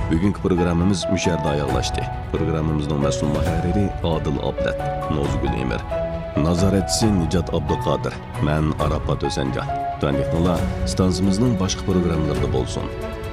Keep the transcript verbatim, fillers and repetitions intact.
Bugungi programmamiz musharda oyoqlashdi. Programmamizning mas'ul muharriri Odil Abdat, Nozgul Emir. Nazoratchisi Nijat Abduqodir. Men Arafat O'sanjon. Tandiqlar stansimizning boshqa programmalarida bo'lsin.